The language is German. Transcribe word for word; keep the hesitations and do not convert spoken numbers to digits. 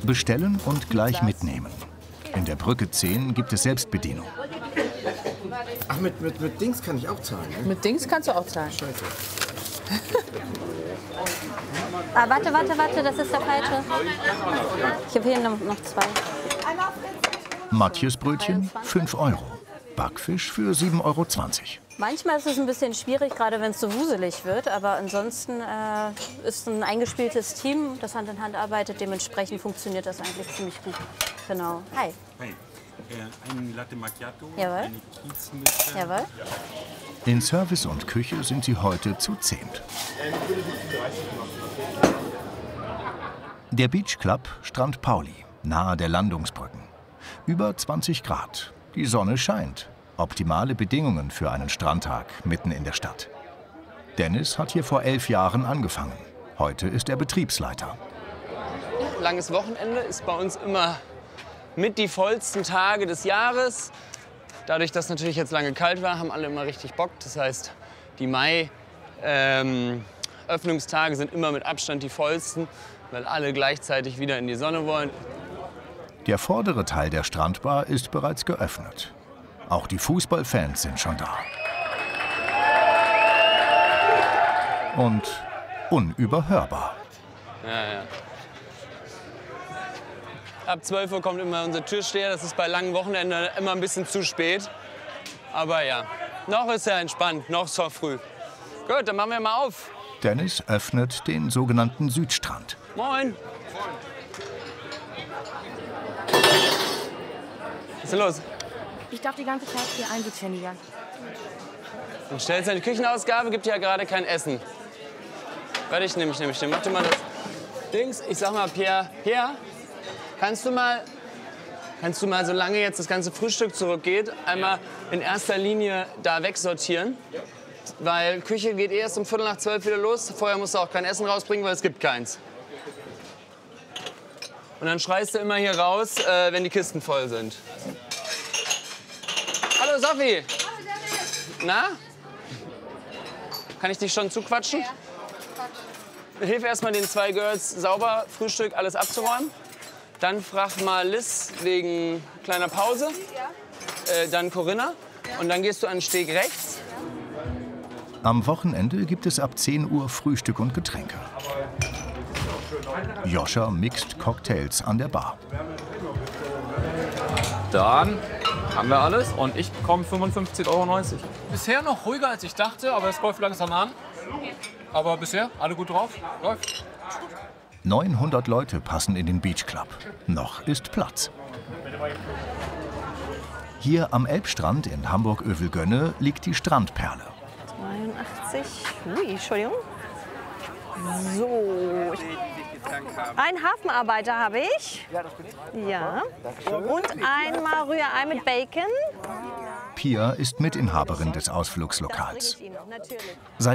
Bestellen und gleich mitnehmen. In der Brücke zehn gibt es Selbstbedienung. Ach, mit, mit, mit Dings kann ich auch zahlen, ne? Mit Dings kannst du auch zahlen. Scheiße. Ah, warte, warte, warte, das ist der falsche. Ich habe hier noch, noch zwei. Matjesbrötchen fünf Euro. Backfisch für sieben Euro zwanzig. Manchmal ist es ein bisschen schwierig, gerade wenn es so wuselig wird. Aber ansonsten äh, ist ein eingespieltes Team, das Hand in Hand arbeitet. Dementsprechend funktioniert das eigentlich ziemlich gut. Genau. Hi. Hi. Äh, ein Latte Macchiato, Jawohl. eine Kiezmische. Jawohl. In Service und Küche sind sie heute zu zehnt. Der Beach Club Strand Pauli, nahe der Landungsbrücken. Über zwanzig Grad. Die Sonne scheint. Optimale Bedingungen für einen Strandtag mitten in der Stadt. Dennis hat hier vor elf Jahren angefangen. Heute ist er Betriebsleiter. Langes Wochenende ist bei uns immer mit die vollsten Tage des Jahres. Dadurch, dass natürlich jetzt lange kalt war, haben alle immer richtig Bock. Das heißt, die Mai-Öffnungstage ähm, sind immer mit Abstand die vollsten, weil alle gleichzeitig wieder in die Sonne wollen. Der vordere Teil der Strandbar ist bereits geöffnet. Auch die Fußballfans sind schon da. Und unüberhörbar. Ja, ja. Ab zwölf Uhr kommt immer unser Türsteher. Das ist bei langen Wochenenden immer ein bisschen zu spät. Aber ja, noch ist er entspannt, noch ist es früh. Gut, dann machen wir mal auf. Dennis öffnet den sogenannten Südstrand. Moin. Was ist denn los? Ich darf die ganze Zeit hier einsitzständigen. Dann stellst du eine Küchenausgabe, gibt ja gerade kein Essen. Warte, ich nehme, ich nehme, ich nehme. Mach du mal das Dings. Ich sag mal, Pierre, Pierre, kannst du mal, kannst du mal, solange jetzt das ganze Frühstück zurückgeht, einmal in erster Linie da wegsortieren? Weil Küche geht erst um Viertel nach zwölf wieder los. Vorher musst du auch kein Essen rausbringen, weil es gibt keins. Und dann schreist du immer hier raus, äh, wenn die Kisten voll sind. Hallo Sophie. Na? Kann ich dich schon zuquatschen? Hilf erst mal den zwei Girls sauber, Frühstück, alles abzuräumen. Dann frag mal Liz wegen kleiner Pause. Äh, dann Corinna. Und dann gehst du an den Steg rechts. Am Wochenende gibt es ab zehn Uhr Frühstück und Getränke. Joscha mixt Cocktails an der Bar. Dann haben wir alles und ich bekomme fünfundfünfzig Euro neunzig. Bisher noch ruhiger als ich dachte, aber es läuft langsam an. Aber bisher alle gut drauf, läuft. neunhundert Leute passen in den Beach Club. Noch ist Platz. Hier am Elbstrand in Hamburg-Övelgönne liegt die Strandperle. zweiundachtzig. Ui, Entschuldigung. So. Ein Hafenarbeiter habe ich. Ja, das bin ich. Ja. Und einmal Rührei mit Bacon. Pia ist Mitinhaberin des Ausflugslokals. Seit